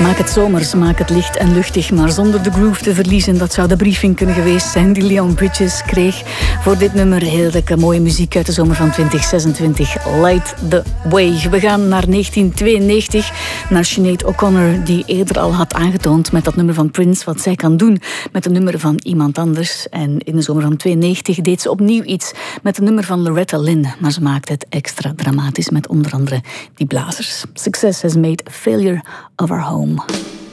Maak het zomers, maak het licht en luchtig, maar zonder de groove te verliezen. Dat zou de briefing kunnen geweest zijn die Leon Bridges kreeg voor dit nummer. Heerlijke mooie muziek uit de zomer van 2026. Light the Way. We gaan naar 1992, naar Sinead O'Connor, die eerder al had aangetoond met dat nummer van Prince wat zij kan doen met een nummer van iemand anders. En in de zomer van 92 deed ze opnieuw iets met een nummer van Loretta Lynn, maar ze maakte het extra dramatisch met onder andere die blazers. Success has made a failure of our home.